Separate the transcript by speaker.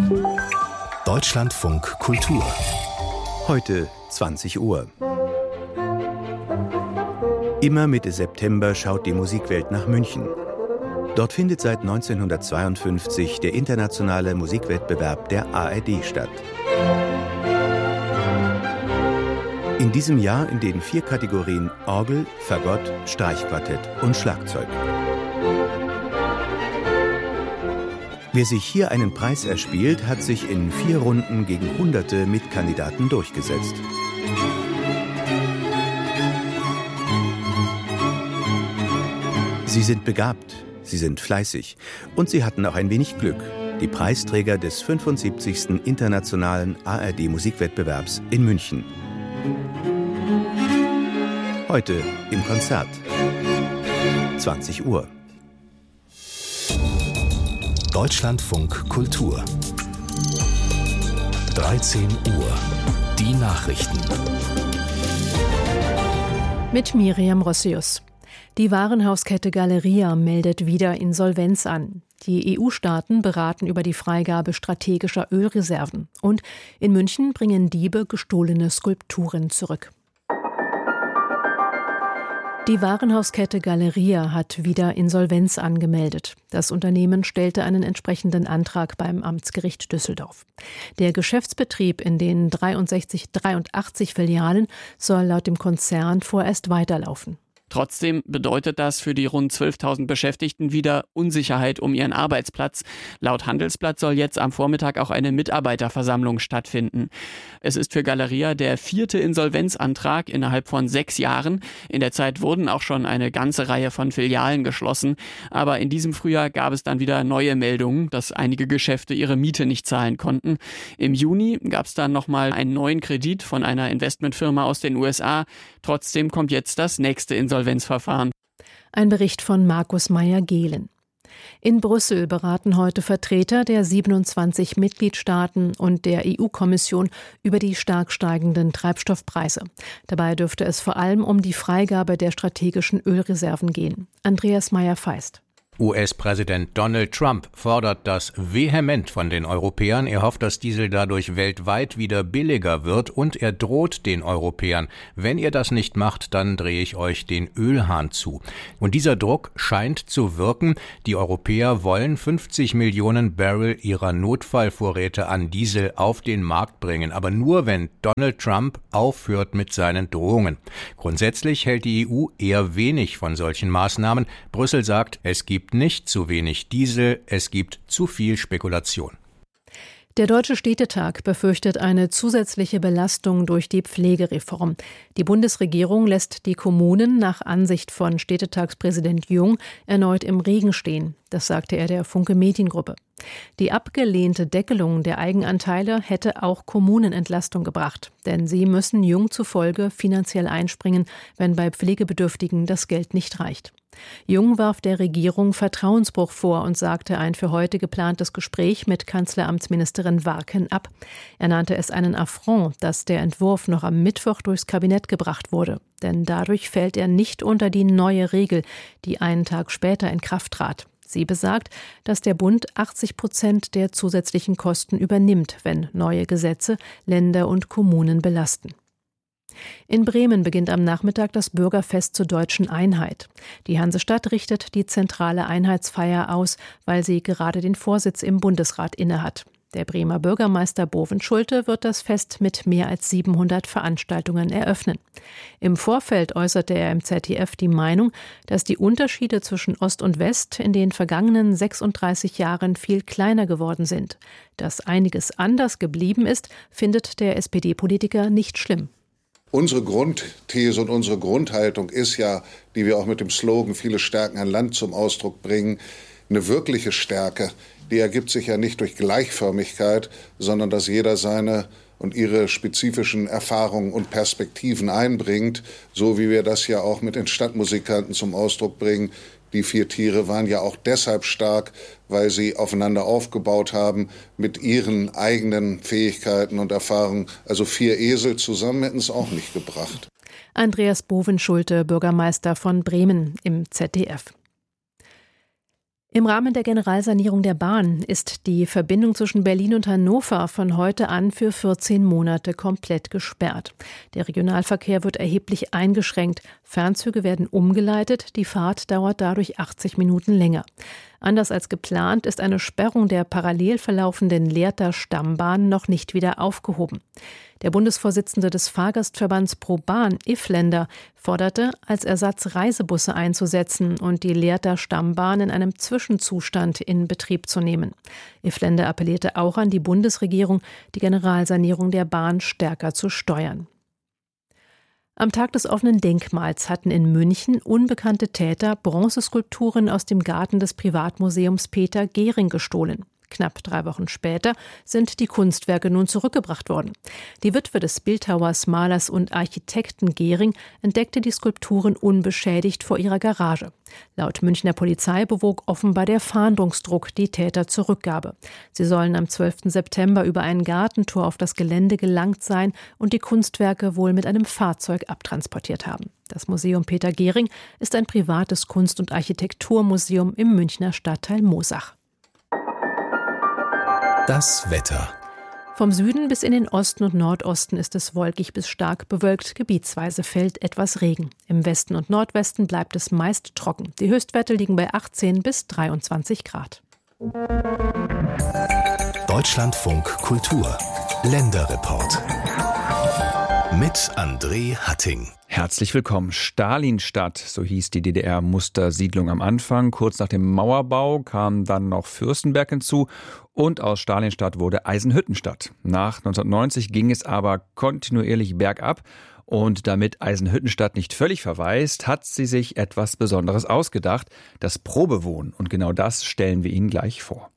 Speaker 1: Deutschlandfunk Kultur. Heute 20 Uhr. Immer Mitte September schaut die Musikwelt nach München. Dort findet seit 1952 der internationale Musikwettbewerb der ARD statt. In diesem Jahr in den 4 Kategorien Orgel, Fagott, Streichquartett und Schlagzeug. Wer sich hier einen Preis erspielt, hat sich in 4 Runden gegen hunderte Mitkandidaten durchgesetzt. Sie sind begabt, sie sind fleißig und sie hatten auch ein wenig Glück. Die Preisträger des 75. Internationalen ARD-Musikwettbewerbs in München. Heute im Konzert. 20 Uhr. Deutschlandfunk Kultur. 13 Uhr. Die Nachrichten.
Speaker 2: Mit Miriam Rossius. Die Warenhauskette Galeria meldet wieder Insolvenz an. Die EU-Staaten beraten über die Freigabe strategischer Ölreserven. Und in München bringen Diebe gestohlene Skulpturen zurück. Die Warenhauskette Galeria hat wieder Insolvenz angemeldet. Das Unternehmen stellte einen entsprechenden Antrag beim Amtsgericht Düsseldorf. Der Geschäftsbetrieb in den 83 Filialen soll laut dem Konzern vorerst weiterlaufen.
Speaker 3: Trotzdem bedeutet das für die rund 12.000 Beschäftigten wieder Unsicherheit um ihren Arbeitsplatz. Laut Handelsblatt soll jetzt am Vormittag auch eine Mitarbeiterversammlung stattfinden. Es ist für Galeria der 4. Insolvenzantrag innerhalb von 6 Jahren. In der Zeit wurden auch schon eine ganze Reihe von Filialen geschlossen. Aber in diesem Frühjahr gab es dann wieder neue Meldungen, dass einige Geschäfte ihre Miete nicht zahlen konnten. Im Juni gab es dann nochmal einen neuen Kredit von einer Investmentfirma aus den USA. Trotzdem kommt jetzt das nächste Insolvenzverfahren.
Speaker 2: Ein Bericht von Markus Meyer-Gehlen. In Brüssel beraten heute Vertreter der 27 Mitgliedstaaten und der EU-Kommission über die stark steigenden Treibstoffpreise. Dabei dürfte es vor allem um die Freigabe der strategischen Ölreserven gehen. Andreas Meyer-Feist.
Speaker 4: US-Präsident Donald Trump fordert das vehement von den Europäern. Er hofft, dass Diesel dadurch weltweit wieder billiger wird und er droht den Europäern. Wenn ihr das nicht macht, dann drehe ich euch den Ölhahn zu. Und dieser Druck scheint zu wirken. Die Europäer wollen 50 Millionen Barrel ihrer Notfallvorräte an Diesel auf den Markt bringen. Aber nur, wenn Donald Trump aufhört mit seinen Drohungen. Grundsätzlich hält die EU eher wenig von solchen Maßnahmen. Brüssel sagt, es gibt nicht zu wenig Diesel, es gibt zu viel Spekulation.
Speaker 2: Der Deutsche Städtetag befürchtet eine zusätzliche Belastung durch die Pflegereform. Die Bundesregierung lässt die Kommunen nach Ansicht von Städtetagspräsident Jung erneut im Regen stehen. Das sagte er der Funke Mediengruppe. Die abgelehnte Deckelung der Eigenanteile hätte auch Kommunenentlastung gebracht. Denn sie müssen Jung zufolge finanziell einspringen, wenn bei Pflegebedürftigen das Geld nicht reicht. Jung warf der Regierung Vertrauensbruch vor und sagte ein für heute geplantes Gespräch mit Kanzleramtsministerin Warken ab. Er nannte es einen Affront, dass der Entwurf noch am Mittwoch durchs Kabinett gebracht wurde. Denn dadurch fällt er nicht unter die neue Regel, die einen Tag später in Kraft trat. Sie besagt, dass der Bund 80% der zusätzlichen Kosten übernimmt, wenn neue Gesetze Länder und Kommunen belasten. In Bremen beginnt am Nachmittag das Bürgerfest zur deutschen Einheit. Die Hansestadt richtet die zentrale Einheitsfeier aus, weil sie gerade den Vorsitz im Bundesrat innehat. Der Bremer Bürgermeister Boven Schulte wird das Fest mit mehr als 700 Veranstaltungen eröffnen. Im Vorfeld äußerte er im ZDF die Meinung, dass die Unterschiede zwischen Ost und West in den vergangenen 36 Jahren viel kleiner geworden sind. Dass einiges anders geblieben ist, findet der SPD-Politiker nicht schlimm.
Speaker 5: Unsere Grundthese und unsere Grundhaltung ist ja, die wir auch mit dem Slogan "Viele stärken ein Land" zum Ausdruck bringen, eine wirkliche Stärke. Die ergibt sich ja nicht durch Gleichförmigkeit, sondern dass jeder seine und ihre spezifischen Erfahrungen und Perspektiven einbringt, so wie wir das ja auch mit den Stadtmusikanten zum Ausdruck bringen. Die 4 Tiere waren ja auch deshalb stark, weil sie aufeinander aufgebaut haben mit ihren eigenen Fähigkeiten und Erfahrungen. Also 4 Esel zusammen hätten es auch nicht gebracht.
Speaker 2: Andreas Boven Schulte, Bürgermeister von Bremen im ZDF. Im Rahmen der Generalsanierung der Bahn ist die Verbindung zwischen Berlin und Hannover von heute an für 14 Monate komplett gesperrt. Der Regionalverkehr wird erheblich eingeschränkt. Fernzüge werden umgeleitet. Die Fahrt dauert dadurch 80 Minuten länger. Anders als geplant ist eine Sperrung der parallel verlaufenden Lehrter Stammbahn noch nicht wieder aufgehoben. Der Bundesvorsitzende des Fahrgastverbands ProBahn, Ifländer, forderte, als Ersatz Reisebusse einzusetzen und die Lehrter Stammbahn in einem Zwischenzustand in Betrieb zu nehmen. Ifländer appellierte auch an die Bundesregierung, die Generalsanierung der Bahn stärker zu steuern. Am Tag des offenen Denkmals hatten in München unbekannte Täter Bronzeskulpturen aus dem Garten des Privatmuseums Peter Gehring gestohlen. Knapp 3 Wochen später sind die Kunstwerke nun zurückgebracht worden. Die Witwe des Bildhauers, Malers und Architekten Gehring entdeckte die Skulpturen unbeschädigt vor ihrer Garage. Laut Münchner Polizei bewog offenbar der Fahndungsdruck die Täter zur Rückgabe. Sie sollen am 12. September über ein Gartentor auf das Gelände gelangt sein und die Kunstwerke wohl mit einem Fahrzeug abtransportiert haben. Das Museum Peter Gehring ist ein privates Kunst- und Architekturmuseum im Münchner Stadtteil Moosach.
Speaker 1: Das Wetter.
Speaker 2: Vom Süden bis in den Osten und Nordosten ist es wolkig bis stark bewölkt. Gebietsweise fällt etwas Regen. Im Westen und Nordwesten bleibt es meist trocken. Die Höchstwerte liegen bei 18 bis 23 Grad.
Speaker 1: Deutschlandfunk Kultur. Länderreport. Mit André Hatting.
Speaker 6: Herzlich willkommen. Stalinstadt, so hieß die DDR-Mustersiedlung am Anfang. Kurz nach dem Mauerbau kam dann noch Fürstenberg hinzu und aus Stalinstadt wurde Eisenhüttenstadt. Nach 1990 ging es aber kontinuierlich bergab und damit Eisenhüttenstadt nicht völlig verwaist, hat sie sich etwas Besonderes ausgedacht, das Probewohnen. Und genau das stellen wir Ihnen gleich vor.